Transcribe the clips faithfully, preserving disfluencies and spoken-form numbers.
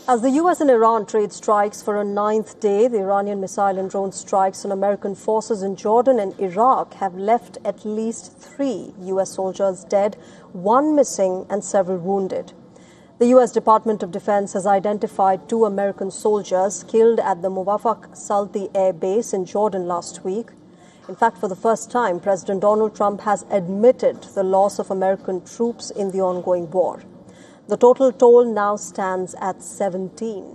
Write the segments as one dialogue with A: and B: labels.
A: As the U S and Iran trade strikes for a ninth day, the Iranian missile and drone strikes on American forces in Jordan and Iraq have left at least three U S soldiers dead, one missing and several wounded. The U S Department of Defense has identified two American soldiers killed at the Muwafaq Salti Air Base in Jordan last week. In fact, for the first time, President Donald Trump has admitted the loss of American troops in the ongoing war. The total toll now stands at seventeen.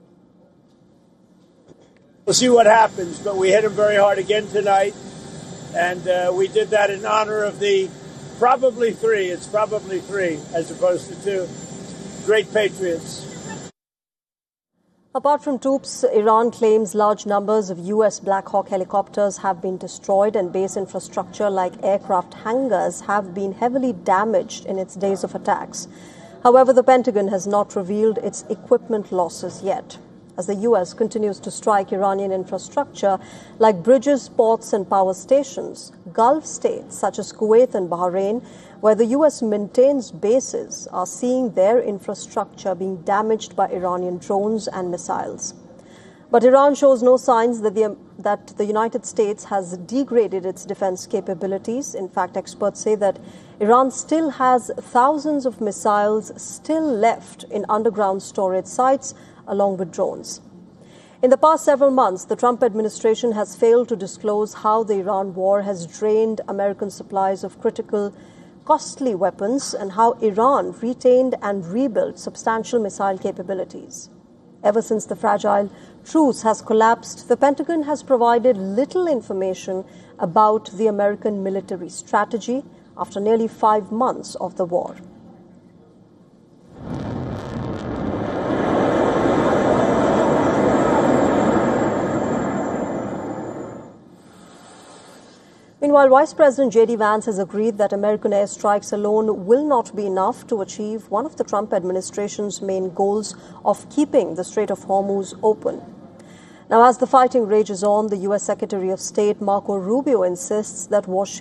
B: We'll see what happens, but we hit him very hard again tonight, and uh, we did that in honor of the probably three, it's probably three as opposed to two, great patriots.
A: Apart from troops, Iran claims large numbers of U S Black Hawk helicopters have been destroyed and base infrastructure like aircraft hangars have been heavily damaged in its days of attacks. However, the Pentagon has not revealed its equipment losses yet. As the U S continues to strike Iranian infrastructure like bridges, ports and power stations, Gulf states such as Kuwait and Bahrain, where the U S maintains bases, are seeing their infrastructure being damaged by Iranian drones and missiles. But Iran shows no signs that the, that the United States has degraded its defense capabilities. In fact, experts say that Iran still has thousands of missiles still left in underground storage sites, along with drones. In the past several months, the Trump administration has failed to disclose how the Iran war has drained American supplies of critical, costly weapons and how Iran retained and rebuilt substantial missile capabilities. Ever since the fragile truce has collapsed, the Pentagon has provided little information about the American military strategy after nearly five months of the war. Meanwhile, Vice President J D Vance has agreed that American airstrikes alone will not be enough to achieve one of the Trump administration's main goals of keeping the Strait of Hormuz open. Now, as the fighting rages on, the U S Secretary of State Marco Rubio insists that Washington